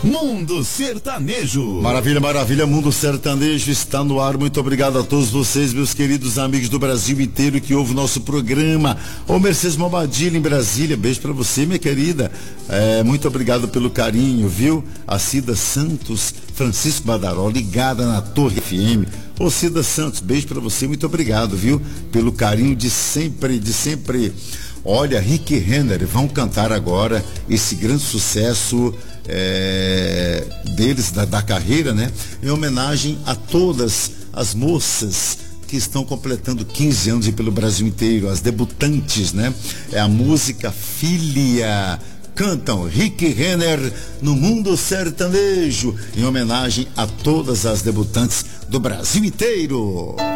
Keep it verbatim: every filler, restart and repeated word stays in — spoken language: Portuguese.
Mundo Sertanejo. Maravilha, maravilha, Mundo Sertanejo está no ar. Muito obrigado a todos vocês, meus queridos amigos do Brasil inteiro que ouvem o nosso programa. Ô Mercedes Mobadilha em Brasília, beijo pra você, minha querida. É, muito obrigado pelo carinho, viu? A Cida Santos, Francisco Badaró, ligada na Torre F M. Ô Cida Santos, beijo pra você, muito obrigado, viu? Pelo carinho de sempre, de sempre. Olha, Rick Renner vão cantar agora esse grande sucesso é, deles, da, da carreira, né? Em homenagem a todas as moças que estão completando quinze anos e pelo Brasil inteiro, as debutantes, né? É a música Filha. Cantam Rick Renner no Mundo Sertanejo, em homenagem a todas as debutantes do Brasil inteiro.